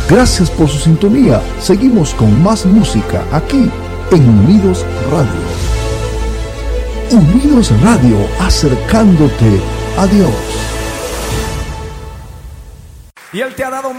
Gracias por su sintonía. Seguimos con más música aquí en Unidos Radio. Unidos Radio, acercándote a Dios. Y Él te ha dado